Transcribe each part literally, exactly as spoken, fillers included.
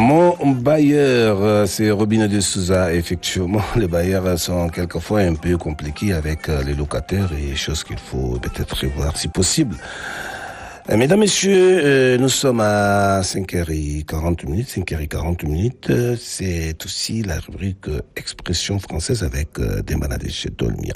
Mon bailleur, c'est Robina de Souza. Effectivement, les bailleurs sont quelquefois un peu compliqués avec les locataires et choses qu'il faut peut-être revoir si possible. Mesdames, Messieurs, nous sommes à cinq heures quarante minutes. cinq heures quarante minutes, c'est aussi la rubrique Expression française avec Dembanadèche Dolmia.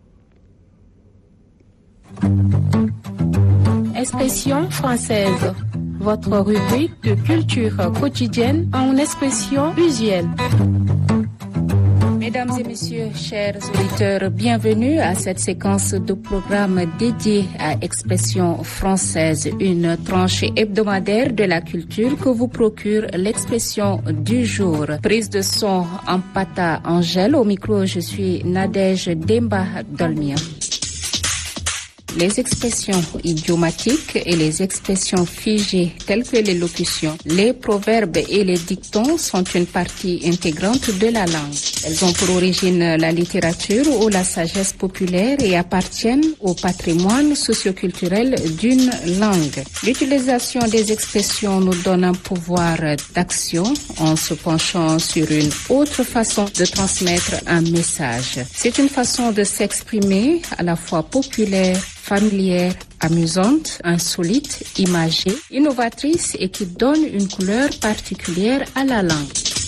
Expression française, votre rubrique de culture quotidienne en expression usuelle. Mesdames et messieurs, chers auditeurs, bienvenue à cette séquence de programme dédiée à Expression française, une tranche hebdomadaire de la culture que vous procure l'expression du jour. Prise de son en Pata Angèle, au micro je suis Nadège Demba Dolmia. Les expressions idiomatiques et les expressions figées telles que les locutions, les proverbes et les dictons sont une partie intégrante de la langue. Elles ont pour origine la littérature ou la sagesse populaire et appartiennent au patrimoine socioculturel d'une langue. L'utilisation des expressions nous donne un pouvoir d'action en se penchant sur une autre façon de transmettre un message. C'est une façon de s'exprimer à la fois populaire, familière, amusante, insolite, imagée, innovatrice et qui donne une couleur particulière à la langue.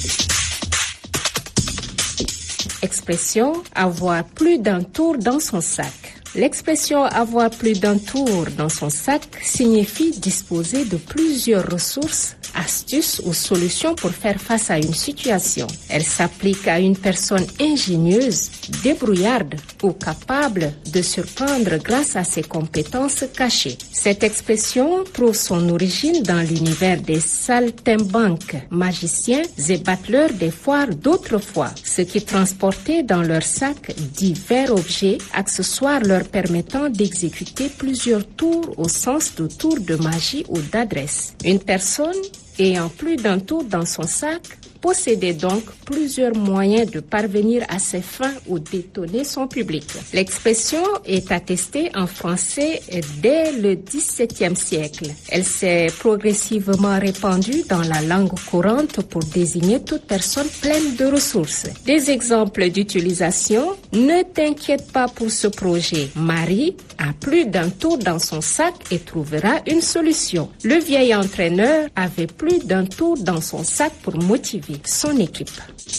Expression avoir plus d'un tour dans son sac. L'expression avoir plus d'un tour dans son sac signifie disposer de plusieurs ressources, astuces ou solutions pour faire face à une situation. Elle s'applique à une personne ingénieuse, débrouillarde ou capable de surprendre grâce à ses compétences cachées. Cette expression trouve son origine dans l'univers des saltimbanques, magiciens et battleurs des foires d'autrefois, ceux qui transportaient dans leur sac divers objets, accessoires leur permettant d'exécuter plusieurs tours au sens de tour de magie ou d'adresse. Une personne ayant plus d'un tour dans son sac possédait donc plusieurs moyens de parvenir à ses fins ou d'étonner son public. L'expression est attestée en français dès le dix-septième siècle. Elle s'est progressivement répandue dans la langue courante pour désigner toute personne pleine de ressources. Des exemples d'utilisation: ne t'inquiète pas pour ce projet. Marie a plus d'un tour dans son sac et trouvera une solution. Le vieil entraîneur avait plus d'un tour dans son sac pour motiver son équipe.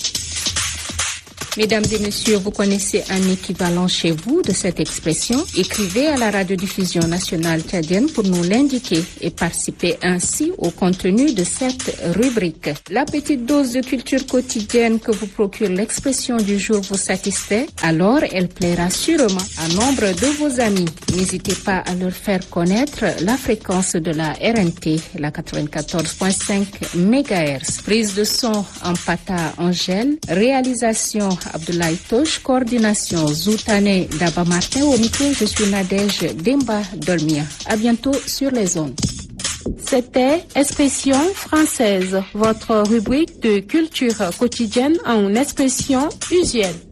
Mesdames et messieurs, vous connaissez un équivalent chez vous de cette expression? Écrivez à la radiodiffusion nationale tchadienne pour nous l'indiquer et participer ainsi au contenu de cette rubrique. La petite dose de culture quotidienne que vous procure l'expression du jour vous satisfait? Alors elle plaira sûrement à nombre de vos amis. N'hésitez pas à leur faire connaître la fréquence de la R N T, la quatre-vingt-quatorze virgule cinq mégahertz. Prise de son en Pata Angèle, réalisation Abdoulaye Tosh, coordination Zoutane Daba Martin. Au micro, je suis Nadège Demba Dolmia. À bientôt sur les ondes. C'était Expression française, votre rubrique de culture quotidienne en expression usuelle.